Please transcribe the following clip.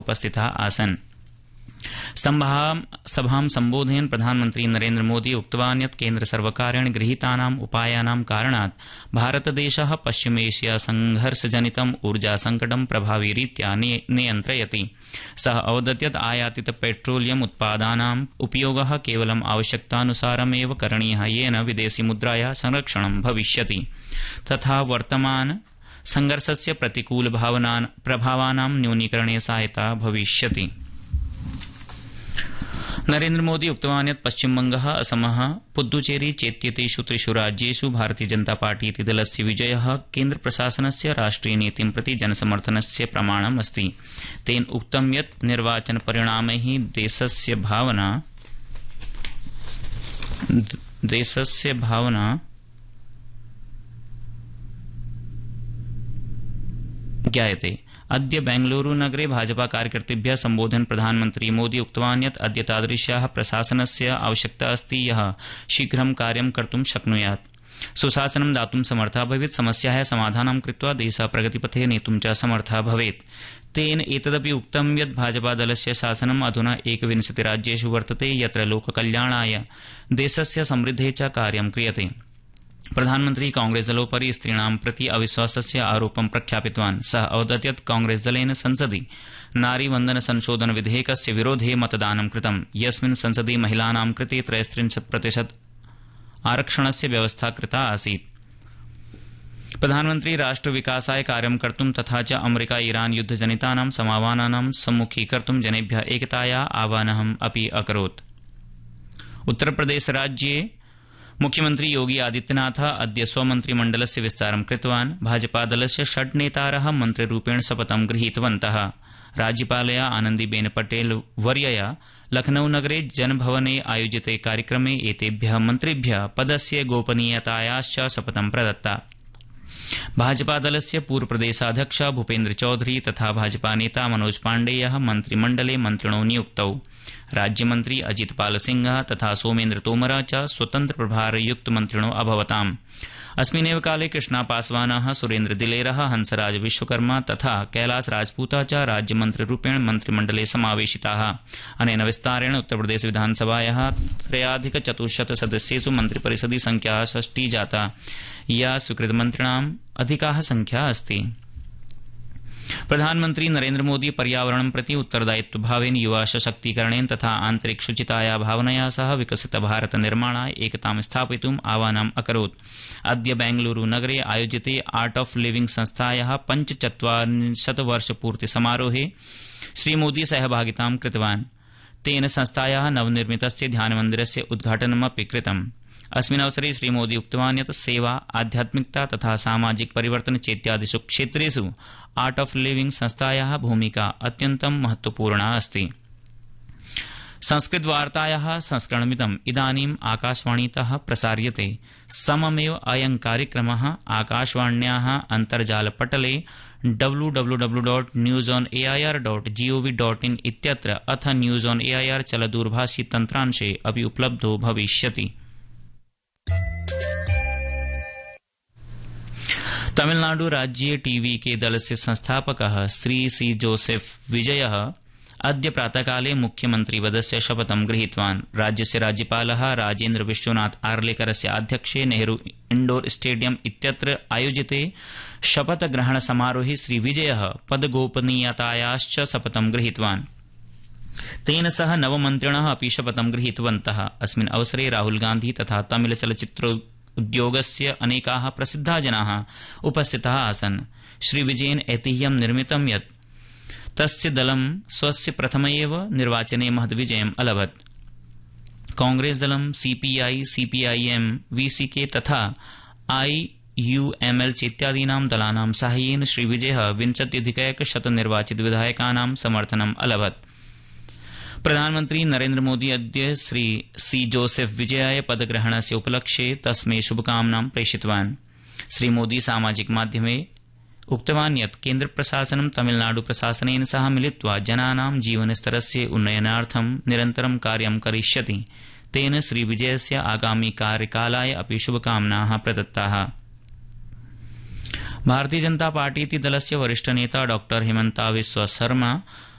उपस्थिताः आसन्। सभां सम्बोधयन् प्रधानमन्त्री नरेन्द्र मोदी उक्तवान् यत् केन्द्रसर्वकारेण गृहीतानाम् उपायानां कारणात् भारतदेशः पश्चिमेशिया संघर्षजनितम् ऊर्जासङ्कटं प्रभाविरीत्या नियन्त्रयति। सः अवदत् यत् आयातित पेट्रोलियम उत्पादानाम् उपयोगः केवलम् आवश्यकतानुसारमेव करणीयः, येन विदेशी मुद्रायाः संरक्षणं भविष्यति तथा वर्तमान संघर्षस्य प्रतिकूल प्रभावानां न्यूनीकरणे सहायता भविष्यति। नरेन्द्र मोदी उक्तवान् यत् पश्चिमबंगः, असमः, पुद्दुचेरी चेत्येतेषु त्रिषु राज्येषु भारतीय जनता पार्टी इति दलस्य विजयः केन्द्रप्रशासनस्य राष्ट्रियनीतिं प्रति जनसमर्थनस्य प्रमाणम् अस्ति। तेन उक्तं यत् निर्वाचनपरिणामैः देशस्य भावना ज्ञायते। अद्य बेंगलुरुनगरे भाजपा कार्यकर्तृभ्यः सम्बोधयन् प्रधानमन्त्री मोदी उक्तवान् यत् अद्य तादृश्याः प्रशासनस्य आवश्यकता अस्ति यः शीघ्रं कार्यं कर्तुं शक्नुयात्, सुशासनं दातुं समर्थः भवेत्, समस्याः समाधानं कृत्वा देशः प्रगतिपथे नेतुं च समर्थः भवेत्। तेन एतदपि उक्तं यत् भाजपादलस्य शासनम् अधुना 21 राज्येषु वर्तते यत्र लोककल्याणाय देशस्य समृद्धेः च कार्यं क्रियते। प्रधानमन्त्री कांग्रेसदलोपरि स्त्रीणां प्रति अविश्वासस्य आरोपं प्रख्यापितवान्। सः अवदत् यत् कांग्रेसदलेन संसदि नारीवन्दन संशोधन विधेयकस्य विरोधे मतदानं कृतं, यस्मिन् संसदि महिलानां कृते 33% आरक्षणस्य व्यवस्था कृता आसीत्। प्रधानमन्त्री राष्ट्रविकासाय कार्यं कर्तुं तथा च अमेरिका ईरान युद्धजनितानां समावानानां सम्मुखीकर्तुं जनेभ्यः एकतायाः आह्वानम् अपि अकरोत्। उत्तरप्रदेशराज्ये मुख्यमंत्री योगी आदित्यनाथः अद्य स्वमन्त्रिमण्डलस्य विस्तारं कृतवान्। भाजपादलस्य 6 नेतारः मन्त्रिरूपेण शपथं गृहीतवन्तः। राज्यपालया आनन्दीबेन पटेल वर्यया लखनऊनगरे जनभवने आयोजिते कार्यक्रमे एतेभ्यः मन्त्रिभ्यः पदस्य गोपनीयतायाश्च शपथं प्रदत्ता। भाजपादलस्य पूर्वप्रदेशाध्यक्ष भूपेन्द्र चौधरी तथा भाजपा नेता मनोज पाण्डेयः मन्त्रिमण्डले मन्त्रिणो नियुक्तौ। राज्यमन्त्री अजितपाल सिंह तथा सोमेन्द्र तोमर च स्वतन्त्र प्रभारयुक्त मन्त्रिणो अभवताम्। अस्मिन्नेव काले कृष्णा पासवानः, सुरेन्द्र दिलेरः, हंसराज विश्वकर्मा तथा कैलास राजपूतः च राज्यमन्त्रिरूपेण मन्त्रिमण्डले समावेशिताः। अनेन विस्तारेण उत्तरप्रदेश विधानसभायाः 3,400 सदस्येषु मन्त्रिपरिषदि संख्या 6 जाता, या स्वीकृतमन्त्रिणाम् अधिका संख्या अस्ति। प्रधानमन्त्री नरेन्द्र मोदी पर्यावरणं प्रति उत्तरदायित्वभावेन युवा सशक्तीकरणेन तथा आन्तरिक शुचिताया भावनया सह विकसित भारत निर्माणाय एकतां स्थापयितुम् आह्वानम् अकरोत्। अद्य बेंगलुरुनगरे आयोजिते आर्ट ऑफ लिविंग संस्थायाः 45 वर्षपूर्ति समारोहे श्रीमोदी सहभागितां कृतवान्। तेन संस्थायाः नवनिर्मितस्य ध्यानमन्दिरस्य उद्घाटनमपि कृतम्। अस्मिन् अवसरे श्रीमोदी उक्तवान् यत् सेवा, आध्यात्मिकता तथा सामाजिक परिवर्तन चेत्यादिषु क्षेत्रेषु आर्ट ऑफ लिविंग संस्थायाः भूमिका अत्यन्तं महत्वपूर्णा अस्ति। संस्कृतवार्तायाः संस्करणमिदम् इदानीम् आकाशवाणीतः प्रसार्यते। सममेव अयं कार्यक्रमः आकाशवाण्याः अन्तर्जालपटले www.newsonair.gov.in इत्यत्र अथ न्यूज ऑन एआईआर चलदूरभाषी तन्त्रांशे अपि उपलब्धो भविष्यति। तमिलनाडु राज्ये टीवीके दलस्य संस्थापकः श्री सी जोसेफ विजयः अद्य प्रातःकाले मुख्यमन्त्रिपदस्य शपथं गृहीतवान्। राज्यस्य राज्यपालः राजेन्द्र विश्वनाथ आर्लेकरस्य आध्यक्षे नेहरू इण्डोर स्टेडियम इत्यत्र आयोजिते शपथग्रहण समारोहे श्री विजयः पदगोपनीयतायाश्च शपथं गृहीतवान्। तेन सह नवमन्त्रिणः अपि शपथं गृहीतवन्तः। अस्मिन् अवसरे राहुल गांधी तथा तमिल चलच्चित्र उद्योगस्य अनेकाः प्रसिद्धाः जनाः उपस्थिताः आसन्। श्री विजयेन ऐतिह्यं निर्मितं यत् तस्य दलं स्वस्य प्रथम एव निर्वाचने महद्विजयम् अलभत्। कांग्रेस दलं सीपीआई, सीपीआईएम, वीसीके तथा आईयूएमएल चेत्यादीनां दलानां साहाय्येन श्री विजयः 20,100 निर्वाचित विधायकानां समर्थनम् अलभत्। प्रधानमन्त्री नरेन्द्र मोदी अद्य श्री सी जोसेफ विजयाय पदग्रहणस्य उपलक्ष्ये तस्मै शुभकामनां प्रेषितवान्। श्री मोदी सामाजिक माध्यमे उक्तवान् यत् केन्द्रप्रशासनं तमिलनाडु प्रशासनेन सह मिलित्वा जनानां जीवनस्तरस्य उन्नयनार्थं निरन्तरं कार्यं करिष्यति। तेन श्री विजयस्य आगामी कार्यकालाय अपि शुभकामनाः प्रदत्ताः। भारतीय जनता पार्टी दलस्य वरिष्ठ नेता डॉ हिमंता बिस्वा शर्मा